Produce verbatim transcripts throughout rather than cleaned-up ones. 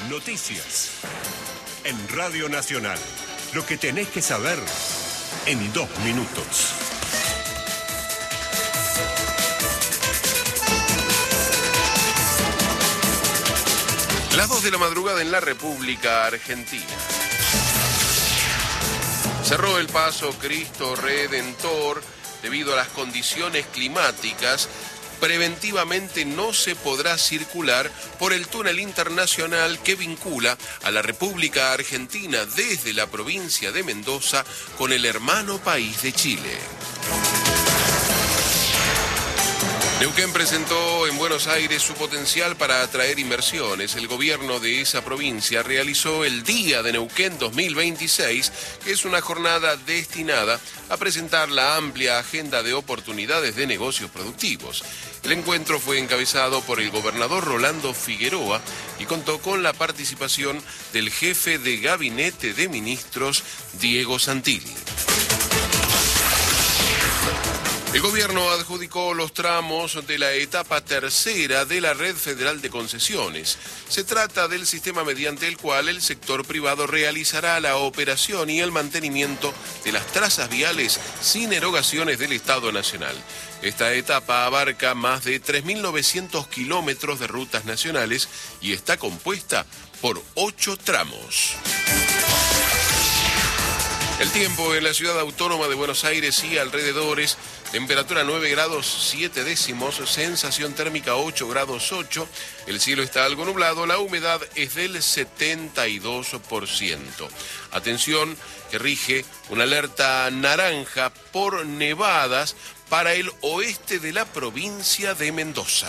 Noticias. En Radio Nacional. Lo que tenés que saber en dos minutos. Las dos de la madrugada en la República Argentina. Cerró el paso Cristo Redentor debido a las condiciones climáticas. Preventivamente no se podrá circular por el túnel internacional que vincula a la República Argentina desde la provincia de Mendoza con el hermano país de Chile. Neuquén presentó en Buenos Aires su potencial para atraer inversiones. El gobierno de esa provincia realizó el Día de Neuquén dos mil veintiséis, que es una jornada destinada a presentar la amplia agenda de oportunidades de negocios productivos. El encuentro fue encabezado por el gobernador Rolando Figueroa y contó con la participación del jefe de gabinete de ministros, Diego Santilli. El gobierno adjudicó los tramos de la etapa tercera de la Red Federal de Concesiones. Se trata del sistema mediante el cual el sector privado realizará la operación y el mantenimiento de las trazas viales sin erogaciones del Estado Nacional. Esta etapa abarca más de tres mil novecientos kilómetros de rutas nacionales y está compuesta por ocho tramos. El tiempo en la ciudad autónoma de Buenos Aires y alrededores. Temperatura nueve grados siete décimos, sensación térmica ocho grados ocho, el cielo está algo nublado, la humedad es del setenta y dos por ciento. Atención, que rige una alerta naranja por nevadas para el oeste de la provincia de Mendoza.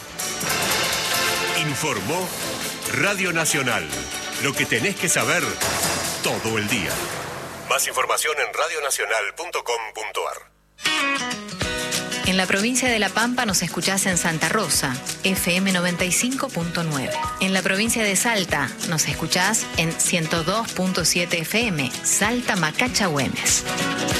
Informó Radio Nacional. Lo que tenés que saber todo el día. Más información en radio nacional punto com punto a r. En la provincia de La Pampa nos escuchás en Santa Rosa, F M noventa y cinco punto nueve. En la provincia de Salta nos escuchás en ciento dos punto siete F M, Salta Macacha Güemes.